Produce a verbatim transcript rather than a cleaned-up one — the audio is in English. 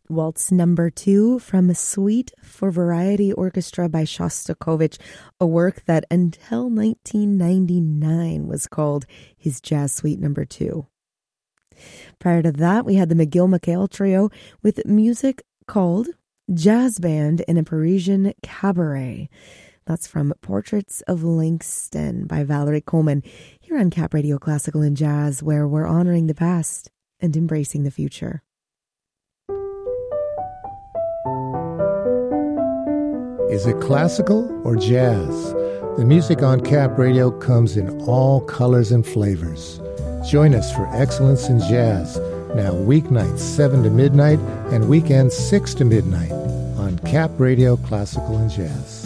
Waltz number two from Suite for Variety Orchestra by Shostakovich, a work that until nineteen ninety-nine was called his Jazz Suite number two. Prior to that, we had the McGill-McHale Trio with music called Jazz Band in a Parisian Cabaret. That's from Portraits of Langston by Valerie Coleman, here on Cap Radio Classical and Jazz, where we're honoring the past and embracing the future. Is it classical or jazz? The music on Cap Radio comes in all colors and flavors. Join us for Excellence in Jazz, now weeknights seven to midnight and weekends six to midnight on Cap Radio Classical and Jazz.